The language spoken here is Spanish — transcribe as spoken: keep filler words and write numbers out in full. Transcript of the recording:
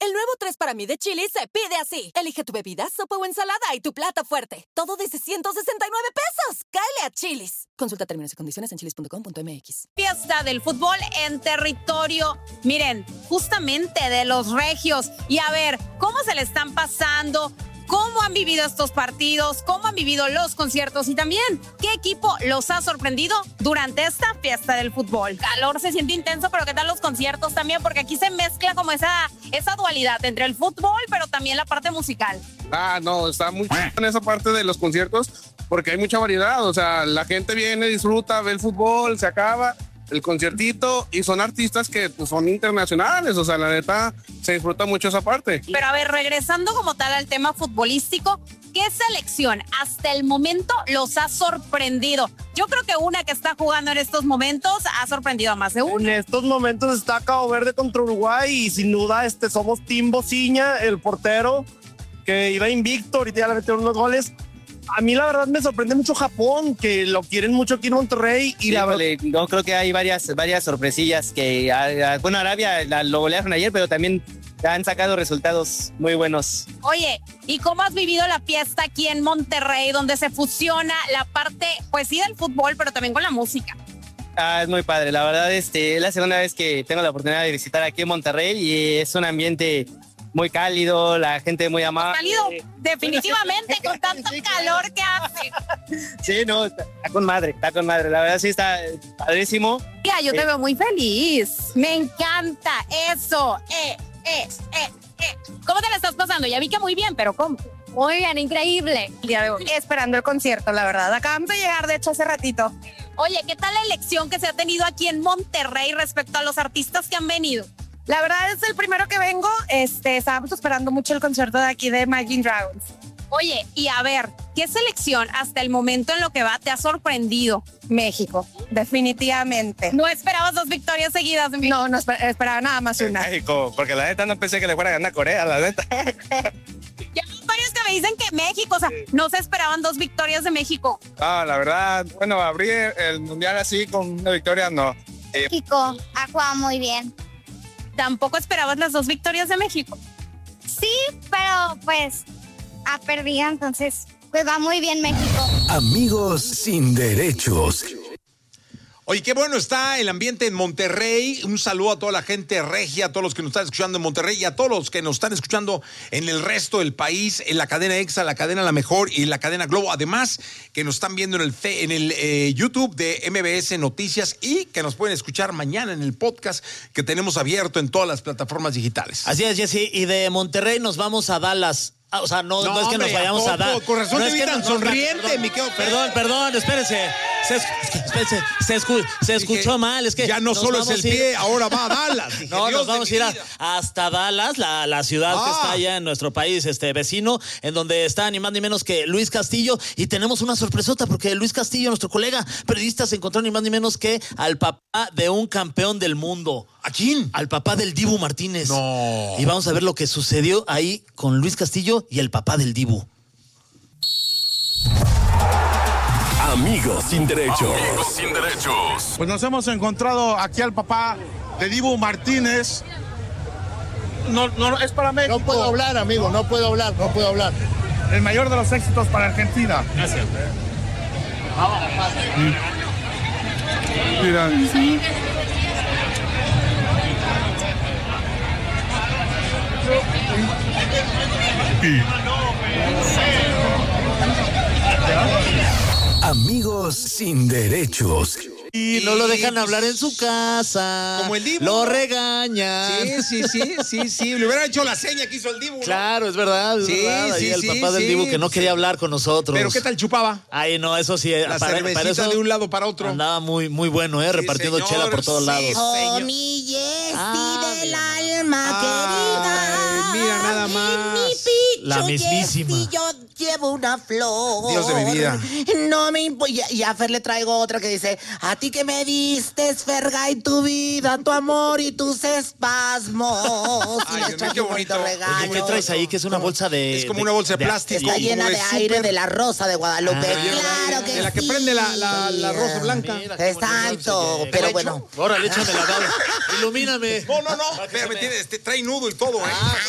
El nuevo tres para mí de Chili's se pide así. Elige tu bebida, sopa o ensalada y tu plato fuerte. Todo desde ciento sesenta y nueve pesos. Cáele a Chili's. Consulta términos y condiciones en chilis punto com punto m x. Fiesta del fútbol en territorio, miren, justamente de los regios. Y a ver, ¿cómo se le están pasando? ¿Cómo han vivido estos partidos? ¿Cómo han vivido los conciertos? Y también, ¿qué equipo los ha sorprendido durante esta fiesta del fútbol? Calor se siente intenso, pero ¿qué tal los conciertos también? Porque aquí se mezcla como esa, esa dualidad entre el fútbol, pero también la parte musical. Ah, no, está muy en esa parte de los conciertos porque hay mucha variedad. O sea, la gente viene, disfruta, ve el fútbol, se acaba el conciertito y son artistas que pues, son internacionales. O sea, la neta, se disfruta mucho esa parte. Pero a ver, regresando como tal al tema futbolístico, ¿qué selección hasta el momento los ha sorprendido? Yo creo que una que está jugando en estos momentos ha sorprendido a más de uno. En estos momentos está Cabo Verde contra Uruguay y sin duda este, somos Tim Bociña, el portero, que iba invicto, ahorita ya le metieron unos goles. A mí la verdad me sorprende mucho Japón, que lo quieren mucho aquí en Monterrey. Y sí, la vale, no, creo que hay varias, varias sorpresillas que, a, a, bueno, Arabia la, lo golearon ayer, pero también han sacado resultados muy buenos. Oye, ¿y cómo has vivido la fiesta aquí en Monterrey, donde se fusiona la parte, pues sí, del fútbol, pero también con la música? Ah, es muy padre, la verdad, este, es la segunda vez que tengo la oportunidad de visitar aquí en Monterrey y es un ambiente muy cálido, la gente muy amable. Cálido, definitivamente, con tanto sí, calor que hace. Sí, no, está, está con madre, está con madre. La verdad sí está padrísimo. Ya, yo te eh, veo muy feliz. Me encanta eso. Eh, eh, eh, eh. ¿Cómo te la estás pasando? Ya vi que muy bien, pero ¿cómo? Muy bien, increíble. El día de hoy. Esperando el concierto, la verdad. Acabamos de llegar, de hecho, hace ratito. Oye, ¿qué tal la elección que se ha tenido aquí en Monterrey respecto a los artistas que han venido? La verdad es el primero que vengo. Este, estábamos esperando mucho el concierto de aquí de Imagine Dragons. Oye, y a ver, ¿qué selección hasta el momento en lo que va te ha sorprendido? México, definitivamente. ¿No esperabas dos victorias seguidas de México? No, no esper- esperaba nada más una. México, porque la neta no pensé que le fuera a ganar Corea, la neta. Ya hay varios que me dicen que México, o sea, no se esperaban dos victorias de México. Ah, la verdad, bueno, abrir el mundial así con una victoria, no. Eh, México ha jugado muy bien. ¿Tampoco esperabas las dos victorias de México? Sí, pero pues ha perdido, entonces pues va muy bien México. Amigos sin derechos. Oye, qué bueno está el ambiente en Monterrey. Un saludo a toda la gente regia, a todos los que nos están escuchando en Monterrey y a todos los que nos están escuchando en el resto del país, en la cadena Exa, la cadena La Mejor y la cadena Globo. Además, que nos están viendo en el, en el eh, YouTube de M B S Noticias y que nos pueden escuchar mañana en el podcast que tenemos abierto en todas las plataformas digitales. Así es, Jessy. Y de Monterrey nos vamos a Dallas. Ah, o sea, no, no, no es que hombre, nos vayamos a, a dar. Con razón no te vi tan no, sonriente, perdón, mi querido. Perdón, perdón, espérense. Se, espérense, se, escu, se escuchó mal. Es que ya no solo es el pie, ahora va a Dallas. Dije, no, Dios nos vamos a ir a, hasta Dallas, la, la ciudad ah. que está allá en nuestro país este vecino, en donde está ni más ni menos que Luis Castillo. Y tenemos una sorpresota porque Luis Castillo, nuestro colega periodista, se encontró ni más ni menos que al papá de un campeón del mundo. ¿A quién? Al papá del Dibu Martínez. No. Y vamos a ver lo que sucedió ahí con Luis Castillo y el papá del Dibu. Amigos sin derechos. Amigos sin derechos. Pues nos hemos encontrado aquí al papá de Dibu Martínez. No, no, es para México. No puedo hablar, amigo, no puedo hablar, no puedo hablar. El mayor de los éxitos para Argentina. Gracias. Mm. Mira. Sí. Amigos sin derechos. Y no lo dejan hablar en su casa. Como el Dibu. Lo regaña. Sí, sí, sí, sí, sí. Le hubiera hecho la seña que hizo el Dibu, ¿no? Claro, es verdad, es sí, verdad. Ahí sí, el sí, papá del sí, Dibu que no quería sí. hablar con nosotros. ¿Pero qué tal chupaba? Ay, no, eso sí. La para, cervecita para eso de un lado para otro. Andaba muy, muy bueno, ¿eh? Sí, repartiendo señor, chela por todos sí, lados. Oh, mi Jessy ah, del alma querida. Mira, nada más. Mi picho, la mismísima. Jessy, yo llevo una flor. Dios de mi vida. No me impo- y, y a Fer le traigo otra que dice: a ti que me diste, Fergay, tu vida, tu amor y tus espasmos. Ay, y Dios mío, qué bonito. Oye, ¿qué traes ahí? Que es una bolsa de... Es como de, una bolsa de, de plástico. Está llena de, de aire de la rosa de Guadalupe. Ah, claro que sí. De la que prende la, la, la rosa blanca. Exacto, pero bueno. Órale, échame la dada. Ilumíname. No, no, no. Espérame, tiene, este, trae nudo y todo, ¿eh? Ah,